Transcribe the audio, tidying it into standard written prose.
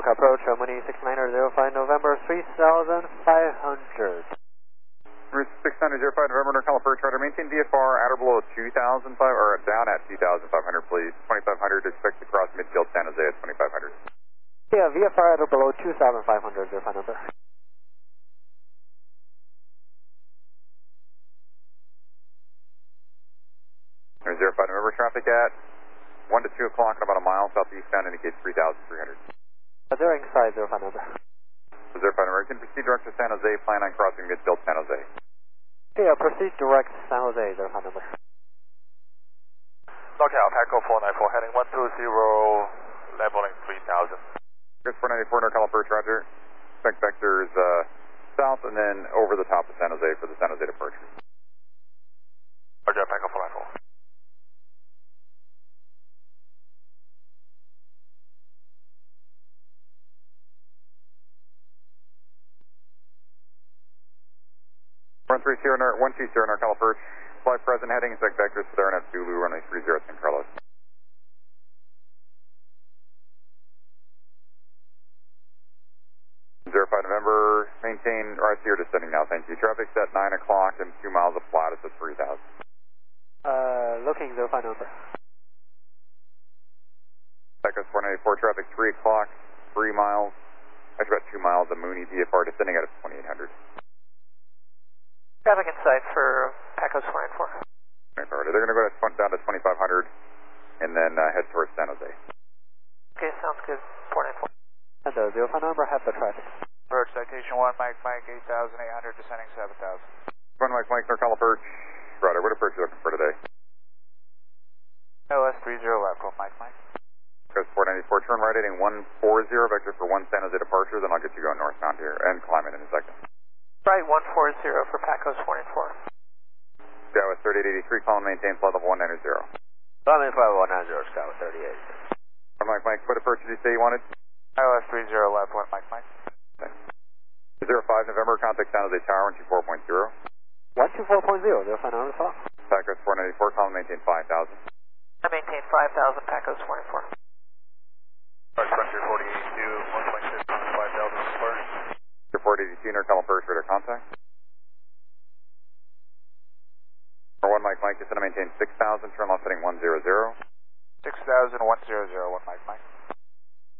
Look approach, Mooney 6905 November 3500. 6905 November, North California, try to maintain VFR at or below 2,005, or down at 2,500, please. 2,500, expect to cross midfield San Jose at 2,500. Yeah, VFR at or below 2,500, verify number. There's 05 November, traffic at 1 to 2 o'clock, about a mile southeastbound, indicates 3,300. They're inside, verify number. 05 November, can proceed direct to San Jose, plan on crossing midfield San Jose. Yeah, proceed direct to San Jose, verify number. Lockout, Paco 494, heading 120, leveling 3,000. Chris 494, North California, roger. Expect vectors south and then over the top of San Jose for the San Jose departure. Roger, Paco 494. Run 30, 120, North California. Fly present heading, expect vectors to Darren at Zulu, runway 30, San Carlos. 05 November, maintain RC or descending now, thank you. Traffic set 9 o'clock and 2 miles of flat, it's at 3,000. Looking 05 number. Echo 494, traffic 3 o'clock, 3 miles, actually about 2 miles of Mooney VFR descending out of 2,800. Traffic in sight for Paco 494. They're going to go down to 2,500 and then head towards San Jose. Okay, sounds good. 494. And the 05 number, have the traffic. Approach citation 1, Mike 8,800, descending 7,000. 1 Mike, North California, Roger, what approach are you looking for today? LS 30 left, Mike. Chris 494, turn right heading 140, vector for 1 San Jose departure, then I'll get you going northbound here and climbing in a second. Right 140 for Paco 494. Scout 3883, call and maintain flight level 190. Flight level 190, Scout 38. 1 Mike, what approach did you say you wanted? LS 30 left, 1 Mike. Okay. 05 November, contact San Jose Tower 124.0. 124.0, 05 number, call. Paco 494, call and maintain 5,000. I maintain 5,000, Paco 494. Frontier 482, 1.6 on 5,000 square. 482, North California, radar contact. 1 Mike, descend to maintain 6,000, turn left heading 100. 6,000, 100, 1 Mike.